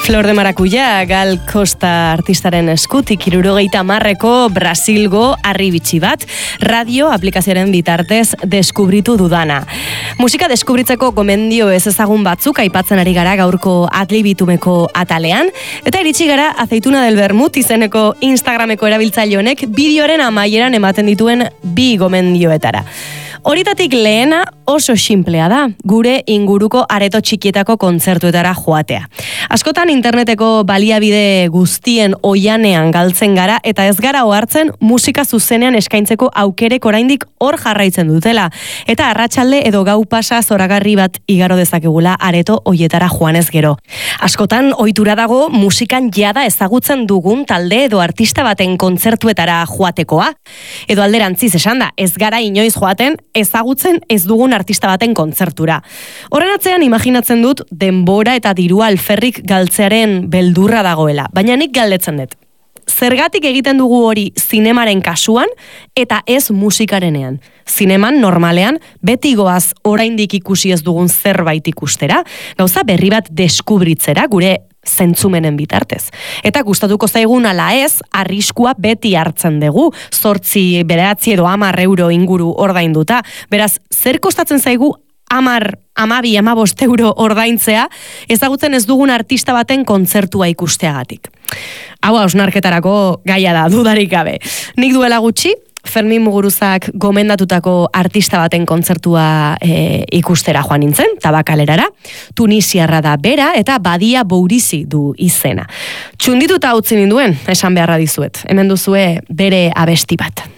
Flor de Maracuya, Gal Costa artistaren eskutik 70ko Brasilgo harribitxi bat, radio aplikazioaren bitartez deskubritu dudana. Musika deskubritzeko gomendio ez ezagun batzuk aipatzen ari gara gaurko Adlibitumeko atalean, eta iritsi gara Aceituna del Vermut izeneko Instagrameko erabiltzaile honek bideoren amaieran ematen dituen 2 gomendioetara. Horitatik lehena oso sinplea da, gure inguruko areto txikietako kontzertuetara joatea. Askotan interneteko baliabide guztien oianean galtzen gara eta ez gara ohartzen musika zuzenean eskaintzeko aukerek oraindik hor jarraitzen dutela. Eta arratsalde edo gau pasa zoragarri bat igaro dezakegula areto hoietara joanez gero. Askotan ohitura dago musikan jada ezagutzen dugun talde edo artista baten kontzertuetara joatekoa. Edo alderantziz esan da, ez gara inoiz joaten ezagutzen ez dugun artista baten kontzertura. Horren atzean imaginatzen dut denbora eta dirua alferrik galtzearen beldurra dagoela, baina nik galdetzen dut. Zergatik egiten dugu hori zinemaren kasuan eta ez musikarenean. Zineman normalean beti goaz oraindik ikusi ez dugun zerbait ikustera, gauza berri bat deskubritzera gure zentzumenen bitartez. Eta gustatuko zaigun ala ez, arriskua beti hartzen dugu, 8, 9 edo 10 euro inguru ordainduta. Beraz, zer kostatzen zaigu 10, 12, 15 euro ordaintzea, ezagutzen ez dugun artista baten kontzertua ikusteagatik. Hau hausnarketarako gaia da, dudarik gabe. Nik duela gutxi, Fermin Muguruzak gomendatutako artista baten kontzertua ikustera joan nintzen, Tabakalerara. Tunisiarra da bera eta Badia Bourizi du izena. Txundituta utzi ninduen, esan beharra dizuet. Hemen duzue bere abesti bat.